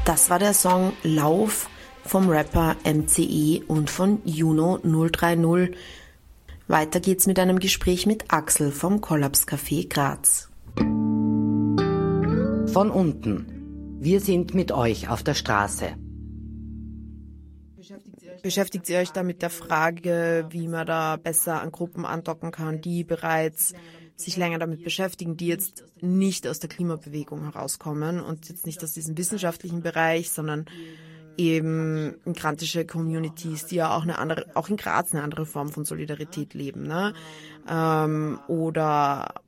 Das war der Song Lauf vom Rapper MCE und von Juno 030. Weiter geht's mit einem Gespräch mit Axel vom Kollaps Café Graz. Von unten. Wir sind mit euch auf der Straße. Beschäftigt ihr euch da mit der Frage, wie man da besser an Gruppen andocken kann, die bereits sich länger damit beschäftigen, die jetzt nicht aus der Klimabewegung herauskommen und jetzt nicht aus diesem wissenschaftlichen Bereich, sondern eben migrantische Communities, die ja auch in Graz eine andere Form von Solidarität leben, ne? Oder